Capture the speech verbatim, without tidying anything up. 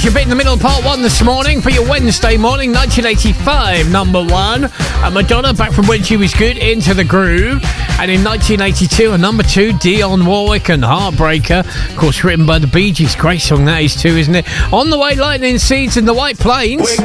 your bit in the middle of part one this morning for your Wednesday morning, nineteen eighty-five, number one. Uh, Madonna, back from When She Was Good, Into the Groove. And in nineteen eighty-two, a number two, Dionne Warwick and Heartbreaker. Of course, written by the Bee Gees. Great song that is too, isn't it? On the way, Lightning Seeds and the White Plains.